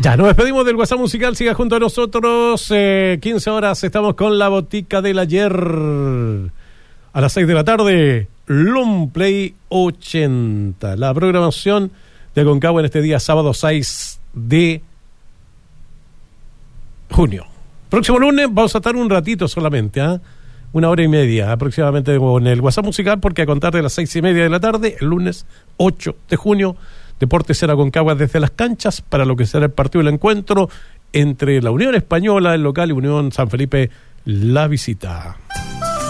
Ya, nos despedimos del WhatsApp musical. Siga junto a nosotros. 15 horas estamos con la botica del ayer. A las 6 de la tarde, Long Play 80. La programación de Aconcagua en este día, sábado 6 de junio. Próximo lunes vamos a estar un ratito solamente, 1 hora y media aproximadamente con el WhatsApp musical, porque a contar de las 6:30 de la tarde, el lunes 8 de junio, Deportes en Aconcagua desde las canchas para lo que será el partido del encuentro entre la Unión Española, el local, y Unión San Felipe, la visita.